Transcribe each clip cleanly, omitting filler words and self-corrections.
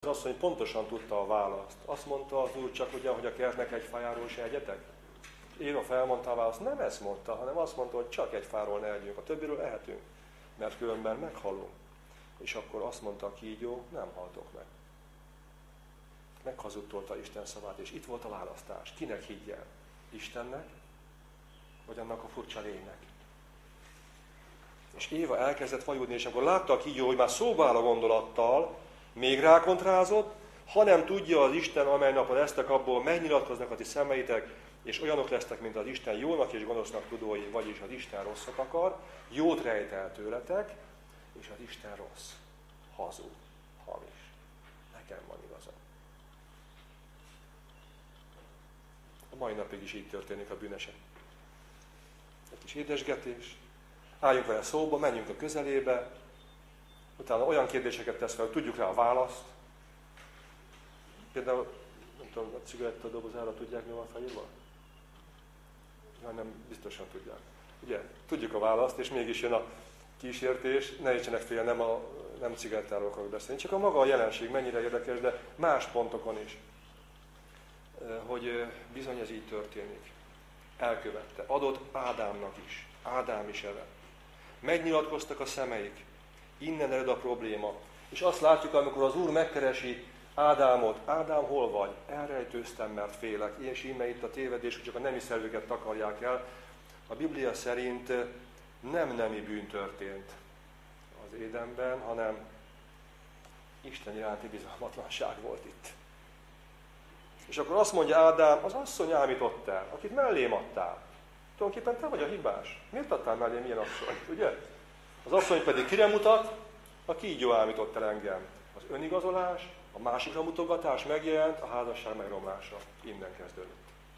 asszony pontosan tudta a választ. Azt mondta az Úr csak ugyan, hogy a kertnek egy fájáról se egyetek. Éva felmondta a választ, nem ezt mondta, hanem azt mondta, hogy csak egy fáról ne együnk, a többiről ehetünk, mert különben meghalunk. És akkor azt mondta a kígyó, nem haltok meg. Meghazudtolta Isten szavát, és itt volt a választás. Kinek higgyel? Istennek, vagy annak a furcsa lénynek? És Éva elkezdett vajudni, és akkor látta a kígyó, hogy már szóba áll a gondolattal, még rákontrázott, ha nem tudja az Isten, amely napon esztek, abból megnyilatkoznak a ti szemeitek, és olyanok lesztek, mint az Isten jónak és gonosznak tudói, vagyis az Isten rosszat akar, jót rejt el tőletek, és az Isten rossz, hazug, hamis. Nekem van igazam. A mai napig is így történik a bűnesen. Egy kis édesgetés, álljunk vele szóba, menjünk a közelébe, utána olyan kérdéseket tesz fel, hogy tudjuk rá a választ. Például, nem tudom, a cigaretta dobozára tudják, mi van felírva? Nem, biztosan tudják. Ugye, tudjuk a választ, és mégis jön a kísértés, ne értsenek fél, nem cigarettáról akarok beszélni, csak a maga a jelenség mennyire érdekes, de más pontokon is. Hogy bizony ez így történik. Elkövette. Adott Ádámnak is. Ádám is evett. Megnyilatkoztak a szemeik. Innen ered a probléma. És azt látjuk, amikor az Úr megkeresi Ádámot. Ádám, hol vagy? Elrejtőztem, mert félek. És íme itt a tévedés, hogy csak a nemi szervüket takarják el. A Biblia szerint nem nemi bűn történt az Édenben, hanem Isten iránti bizalmatlanság volt itt. És akkor azt mondja Ádám, az asszony ámított el, akit mellém adtál. Tulajdonképpen te vagy a hibás. Miért adtál mellém ilyen asszonyt, ugye? Az asszony pedig kire mutat? A kígyó ámított el engem. Az önigazolás, a másikra mutogatás megjelent, a házasság megromlása. Innen kezdődött.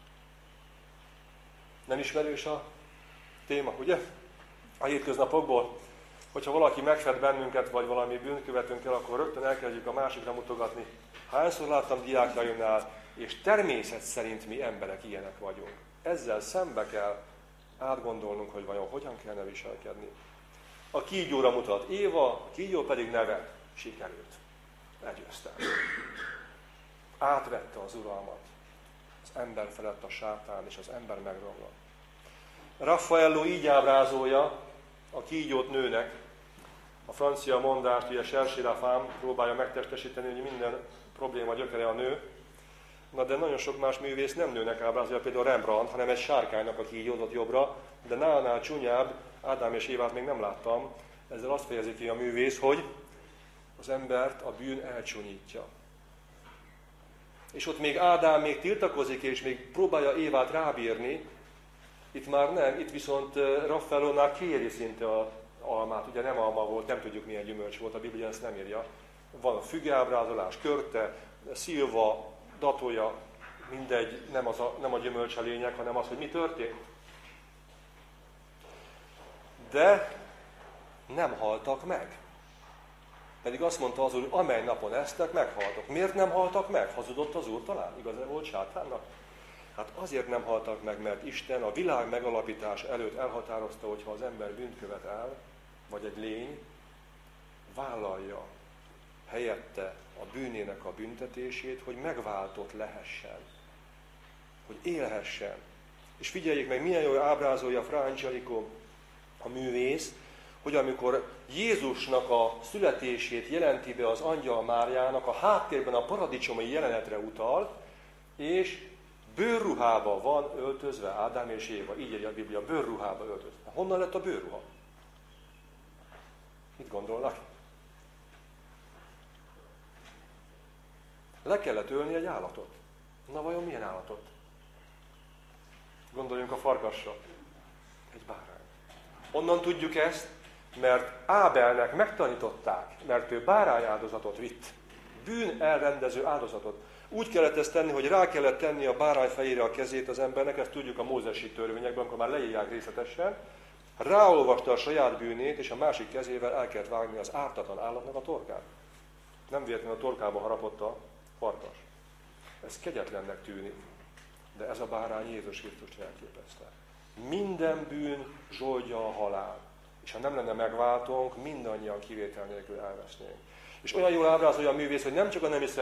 Nem ismerős a téma, ugye? A hétköznapokból, hogyha valaki megfed bennünket, vagy valami bűnt követünk el, akkor rögtön elkezdjük a másikra mutogatni. Hányszor láttam diákjaimnál, és természet szerint mi emberek ilyenek vagyunk. Ezzel szembe kell átgondolnunk, hogy vajon hogyan kellene viselkedni. A kígyóra mutat Éva, a kígyó pedig nevet. Sikerült. Legyőztem. Átvette az uralmat. Az ember felett a sátán, és az ember megromlott. Raffaello így ábrázolja a kígyót nőnek. A francia mondást, ugye cherchez la femme próbálja megtestesíteni, hogy minden probléma gyökere a nő. Na de nagyon sok más művész nem nőnek ábrázolja, például Rembrandt, hanem egy sárkánynak a kígyódott jobbra, de nálnál csúnyább, Ádám és Évát még nem láttam, ezzel azt fejezi ki a művész, hogy az embert a bűn elcsúnyítja. És ott még Ádám még tiltakozik, és még próbálja Évát rábírni, itt már nem, itt viszont Raffaellónál kéri szinte a almát, ugye nem alma volt, nem tudjuk milyen gyümölcs volt, a Biblia ezt nem írja. Van a fügeábrázolás, körte, szilva, datója, mindegy, nem a gyümölcs a lényeg, hanem az, hogy mi történt. De nem haltak meg. Pedig azt mondta az Úr, hogy amely napon esztek, meghaltok. Miért nem haltak meg? Hazudott az Úr talán? Igaz volt sátánnak? Hát azért nem haltak meg, mert Isten a világ megalapítás előtt elhatározta, hogy ha az ember bűnt követ el, vagy egy lény, vállalja helyette a bűnének a büntetését, hogy megváltott lehessen, hogy élhessen. És figyeljék meg, milyen jól ábrázolja Fra Angelico, a művész, hogy amikor Jézusnak a születését jelenti be az angyal Máriának, a háttérben a paradicsomi jelenetre utal, és bőrruhába van öltözve Ádám és Éva. Így írja a Biblia, bőrruhába öltözve. Honnan lett a bőrruha? Mit gondolnak? Le kellett ölni egy állatot. Na vajon milyen állatot? Gondoljunk a farkasra. Egy bárány. Onnan tudjuk ezt, mert Ábelnek megtanították, mert ő bárány áldozatot vitt. Bűn elrendező áldozatot. Úgy kellett ezt tenni, hogy rá kellett tenni a bárány fejére a kezét az embernek, ezt tudjuk a mózesi törvényekben, amikor már leírják részletesen. Ráolvasta a saját bűnét, és a másik kezével el kellett vágni az ártatlan állatnak a torkát. Nem véletlenül a torkába harapott a farkas. Ez kegyetlennek tűnik, de ez a bárány Jézus Krisztust elképezte. Minden bűn zsoldja a halál. És ha nem lenne megváltónk, mindannyian kivétel nélkül elvesznénk. És olyan jól ábrázolja a művész, hogy nem csak a nemi